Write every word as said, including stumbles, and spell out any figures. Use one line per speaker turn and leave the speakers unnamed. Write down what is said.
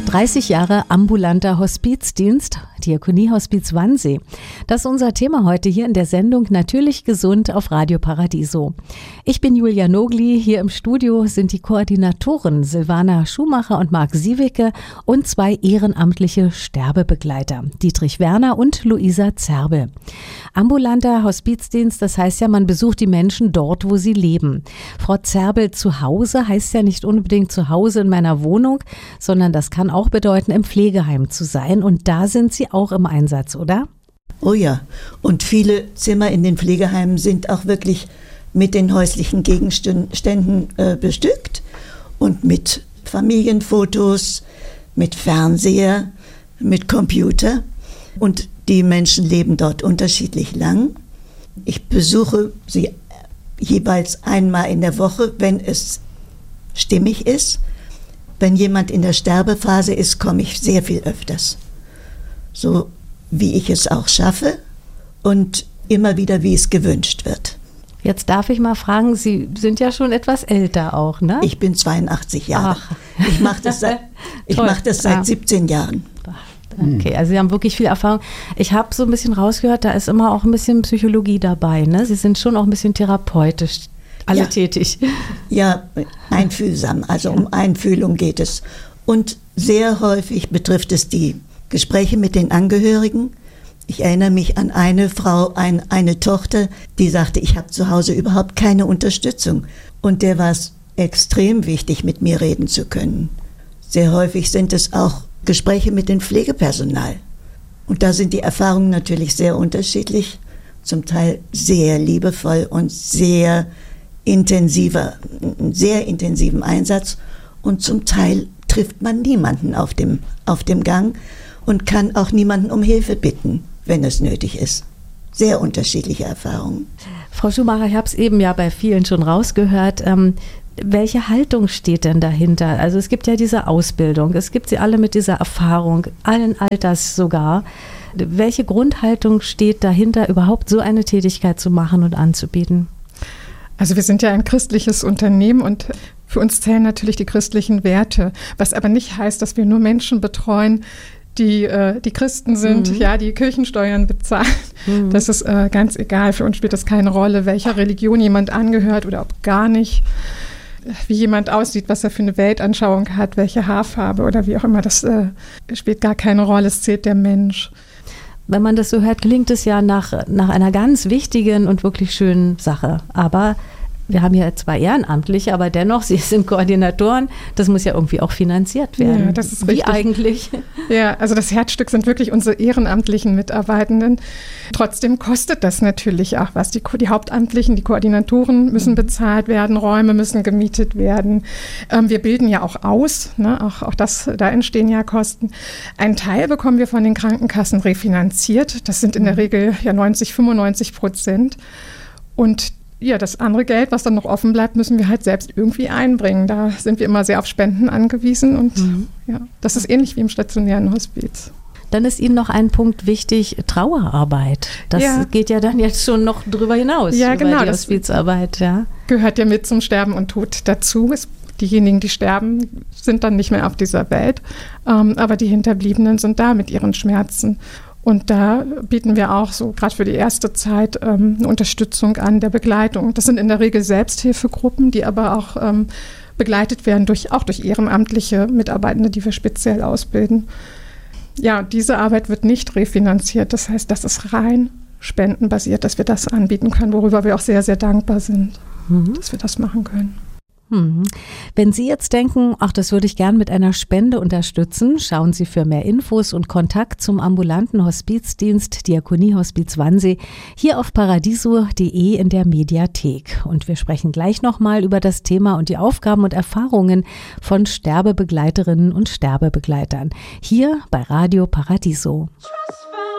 dreißig Jahre ambulanter Hospizdienst, Diakoniehospiz Wannsee. Das ist unser Thema heute hier in der Sendung Natürlich gesund auf Radio Paradiso. Ich bin Julia Nogli, hier im Studio sind die Koordinatoren Silvana Schumacher und Marc Siewicke und zwei ehrenamtliche Sterbebegleiter, Dietrich Werner und Luisa Zerbel. Ambulanter Hospizdienst, das heißt ja, man besucht die Menschen dort, wo sie leben. Frau Zerbel, zu Hause heißt ja nicht unbedingt zu Hause in meiner Wohnung, sondern das kann auch bedeuten, im Pflegeheim zu sein. Und da sind Sie auch im Einsatz, oder?
Oh ja, und viele Zimmer in den Pflegeheimen sind auch wirklich mit den häuslichen Gegenständen äh, bestückt und mit Familienfotos, mit Fernseher, mit Computer. Und die Menschen leben dort unterschiedlich lang. Ich besuche sie jeweils einmal in der Woche, wenn es stimmig ist. Wenn jemand in der Sterbephase ist, komme ich sehr viel öfters. So wie ich es auch schaffe und immer wieder, wie es gewünscht wird.
Jetzt darf ich mal fragen, Sie sind ja schon etwas älter auch, ne?
Ich bin zweiundachtzig Jahre.
Ach.
Ich mache das seit, ich mach das seit ja. siebzehn Jahren.
Okay, also Sie haben wirklich viel Erfahrung. Ich habe so ein bisschen rausgehört, da ist immer auch ein bisschen Psychologie dabei, ne? Sie sind schon auch ein bisschen therapeutisch alle
ja.
tätig.
Ja, einfühlsam, also ja. um Einfühlung geht es. Und sehr häufig betrifft es die Gespräche mit den Angehörigen. Ich erinnere mich an eine Frau, ein, eine Tochter, die sagte, ich habe zu Hause überhaupt keine Unterstützung. Und der war es extrem wichtig, mit mir reden zu können. Sehr häufig sind es auch Gespräche mit dem Pflegepersonal. Und da sind die Erfahrungen natürlich sehr unterschiedlich, zum Teil sehr liebevoll und sehr intensiver, sehr intensiven Einsatz. Und zum Teil trifft man niemanden auf dem, auf dem Gang und kann auch niemanden um Hilfe bitten, wenn es nötig ist. Sehr unterschiedliche Erfahrungen.
Frau Schumacher, ich habe es eben ja bei vielen schon rausgehört. Ähm, welche Haltung steht denn dahinter? Also es gibt ja diese Ausbildung, es gibt sie alle mit dieser Erfahrung, allen Alters sogar. Welche Grundhaltung steht dahinter, überhaupt so eine Tätigkeit zu machen und anzubieten?
Also wir sind ja ein christliches Unternehmen und für uns zählen natürlich die christlichen Werte, was aber nicht heißt, dass wir nur Menschen betreuen, die, äh, die Christen sind, mhm. ja, die Kirchensteuern bezahlen. Mhm. Das ist äh, ganz egal. Für uns spielt das keine Rolle, welcher Religion jemand angehört oder ob gar nicht, wie jemand aussieht, was er für eine Weltanschauung hat, welche Haarfarbe oder wie auch immer. Das äh, spielt gar keine Rolle. Es zählt der Mensch.
Wenn man das so hört, klingt es ja nach, nach einer ganz wichtigen und wirklich schönen Sache. Aber wir haben ja zwar Ehrenamtliche, aber dennoch, Sie sind Koordinatoren, das muss ja irgendwie auch finanziert werden.
Ja, das ist
Wie
richtig.
eigentlich?
Ja, also das Herzstück sind wirklich unsere ehrenamtlichen Mitarbeitenden. Trotzdem kostet das natürlich auch was. Die, die Hauptamtlichen, die Koordinatoren müssen bezahlt werden, Räume müssen gemietet werden. Ähm, wir bilden ja auch aus, ne? auch, auch das, da entstehen ja Kosten. Einen Teil bekommen wir von den Krankenkassen refinanziert. Das sind in der Regel ja neunzig, fünfundneunzig Prozent. Und ja, das andere Geld, was dann noch offen bleibt, müssen wir halt selbst irgendwie einbringen. Da sind wir immer sehr auf Spenden angewiesen und mhm. ja, das ist ähnlich wie im stationären Hospiz.
Dann ist Ihnen noch ein Punkt wichtig, Trauerarbeit. Das ja. geht ja dann jetzt schon noch drüber hinaus,
ja,
über
genau,
die Hospizarbeit. Ja.
Gehört ja mit zum Sterben und Tod dazu. Es, diejenigen, die sterben, sind dann nicht mehr auf dieser Welt, ähm, aber die Hinterbliebenen sind da mit ihren Schmerzen. Und da bieten wir auch so gerade für die erste Zeit ähm, eine Unterstützung an der Begleitung. Das sind in der Regel Selbsthilfegruppen, die aber auch ähm, begleitet werden durch auch durch ehrenamtliche Mitarbeitende, die wir speziell ausbilden. Ja, diese Arbeit wird nicht refinanziert. Das heißt, das ist rein spendenbasiert, dass wir das anbieten können, worüber wir auch sehr, sehr dankbar sind, mhm. dass wir das machen können.
Wenn Sie jetzt denken, ach, das würde ich gern mit einer Spende unterstützen, schauen Sie für mehr Infos und Kontakt zum ambulanten Hospizdienst Diakoniehospiz Wannsee hier auf paradiso punkt de in der Mediathek. Und wir sprechen gleich nochmal über das Thema und die Aufgaben und Erfahrungen von Sterbebegleiterinnen und Sterbebegleitern hier bei Radio Paradiso.